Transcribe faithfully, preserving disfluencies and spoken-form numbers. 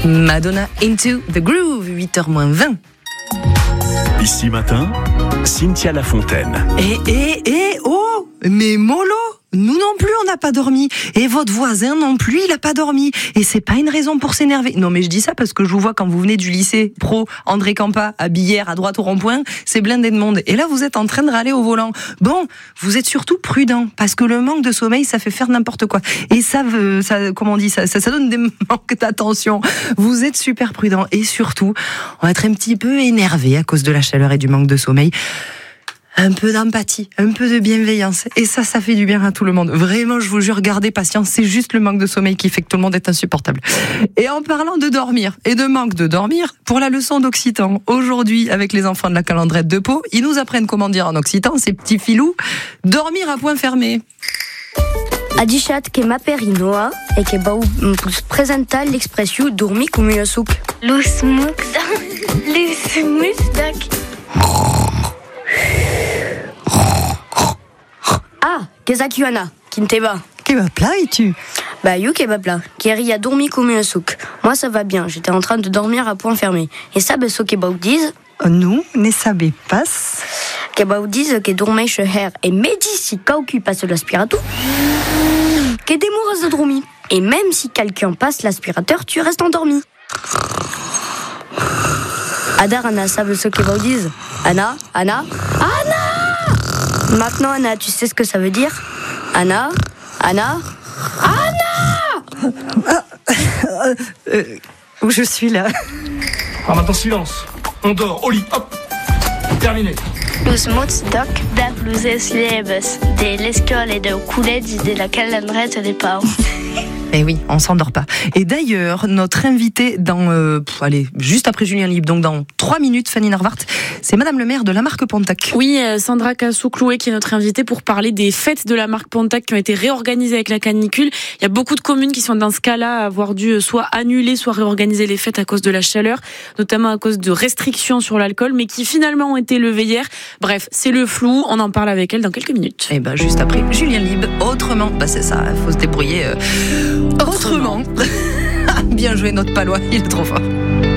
Madonna Into the Groove, huit heures moins vingt. Ici matin, Cynthia Lafontaine. Et, et, et, oh, mais mollo, nous non plus on n'a pas dormi. Et votre voisin non plus, il n'a pas dormi. Et c'est pas une raison pour s'énerver. Non mais je dis ça parce que je vous vois quand vous venez du lycée pro André Campa à Billère, à droite au rond-point, c'est blindé de monde. Et là vous êtes en train de râler au volant. Bon, vous êtes surtout prudent parce que le manque de sommeil, ça fait faire n'importe quoi. Et ça, veut, ça comment on dit, ça, ça, ça donne des manques d'attention. Vous êtes super prudent et surtout, on va être un petit peu énervé à cause de la chaleur et du manque de sommeil. Un peu d'empathie, un peu de bienveillance. Et ça, ça fait du bien à tout le monde. Vraiment, je vous jure, gardez patience. C'est juste le manque de sommeil qui fait que tout le monde est insupportable. Et en parlant de dormir et de manque de dormir, pour la leçon d'occitan, aujourd'hui, avec les enfants de la Calandrette de Pau, ils nous apprennent comment dire en occitan, ces petits filous, dormir à point fermé. Adichat que ma perinoa et que bau presenta l'expression dormi comme un souk. Lus mukda, lus musdak. Ah, qu'est-ce qu'il y en a qui ne t'est pas? Qu'est-ce que plat es-tu? Bah, you qu'est plat. Kerry a dormi comme un souk. Moi, ça va bien. J'étais en train de dormir à point fermé. Et ça, ben, ce que bau disent. Nous, ne savons pas. Que bau disent que dormait chez her et medi si quelqu'un passe l'aspirateur. Que des moureuses de dormi. Et même si quelqu'un passe l'aspirateur, tu restes endormi. Adar, Anna, savent ce que bau disent. Anna, Anna, Anna! Maintenant, Anna, tu sais ce que ça veut dire? Anna, Anna, Anna! euh, euh, Où je suis là? Alors maintenant, silence. On dort, au lit, hop. Terminé. Lus mukdak, da lus lebes. De l'escole et de coulet de la Calandrette des Pau. Eh oui, on s'endort pas. Et d'ailleurs, notre invité dans, euh, pff, allez, juste après Julien Libre, donc dans trois minutes, Fanny Narvart, c'est Madame le maire de la marque Pontac. Oui, euh, Sandra Cassou-Clouet qui est notre invitée pour parler des fêtes de la marque Pontac qui ont été réorganisées avec la canicule. Il y a beaucoup de communes qui sont dans ce cas-là à avoir dû soit annuler, soit réorganiser les fêtes à cause de la chaleur, notamment à cause de restrictions sur l'alcool, mais qui finalement ont été levées hier. Bref, c'est le flou. On en parle avec elle dans quelques minutes. Et ben juste après Julien Libre, autrement, bah c'est ça, il faut se débrouiller. Euh... Autrement. Bien joué notre palois, il est trop fort.